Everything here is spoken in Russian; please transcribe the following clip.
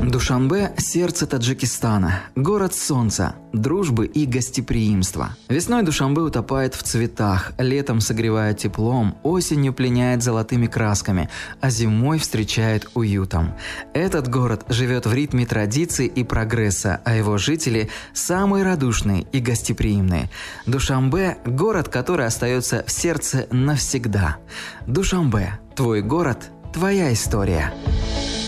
Душанбе – сердце Таджикистана, город солнца, дружбы и гостеприимства. Весной Душанбе утопает в цветах, летом согревает теплом, осенью пленяет золотыми красками, а зимой встречает уютом. Этот город живет в ритме традиций и прогресса, а его жители самые радушные и гостеприимные. Душанбе – город, который остается в сердце навсегда. Душанбе – твой город, твоя история.